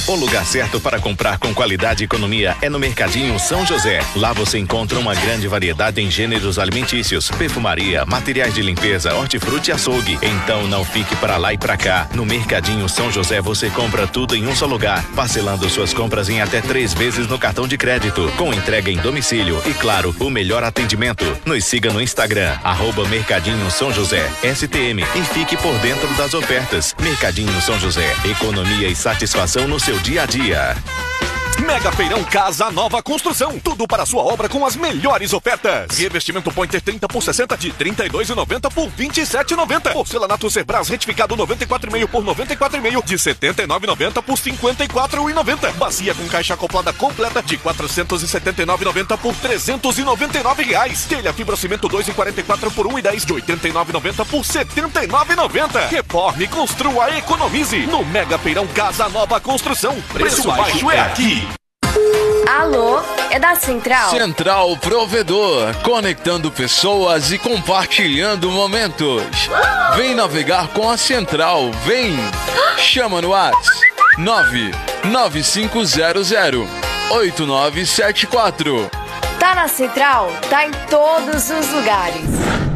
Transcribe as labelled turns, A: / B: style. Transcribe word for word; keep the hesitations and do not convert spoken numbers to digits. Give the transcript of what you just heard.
A: O lugar certo para comprar com qualidade e economia é no Mercadinho São José. Lá você encontra uma grande variedade em gêneros alimentícios, perfumaria, materiais de limpeza, hortifruti e açougue. Então não fique para lá e para cá. No Mercadinho São José você compra tudo em um só lugar, parcelando suas compras em até três vezes no cartão de crédito, com entrega em domicílio e, claro, o melhor atendimento. Nos siga no Instagram, arroba Mercadinho São José, S T M, e fique por dentro das ofertas. Mercadinho São José, economia e satisfação no seu dia a dia.
B: Mega Feirão Casa Nova Construção. Tudo para sua obra com as melhores ofertas. Revestimento Pointer trinta por sessenta de trinta e dois e noventa por vinte e sete e noventa. Porcelanato Cerbras retificado noventa e quatro e meio por noventa e quatro e meio de setenta e nove e noventa por cinquenta e quatro e noventa. Bacia com caixa acoplada completa de quatrocentos e setenta e nove e noventa por trezentos e noventa e nove reais. Telha fibrocimento dois e quarenta e quatro por um e dez de oitenta e nove e noventa por setenta e nove e noventa. Reforme, construa, economize. No Mega Feirão Casa Nova Construção. Preço baixo é aqui.
C: Alô, é da Central?
D: Central Provedor, conectando pessoas e compartilhando momentos. Vem navegar com a Central, vem! Chama no WhatsApp nove nove cinco zero zero oito nove sete quatro.
C: Tá na Central? Tá em todos os lugares.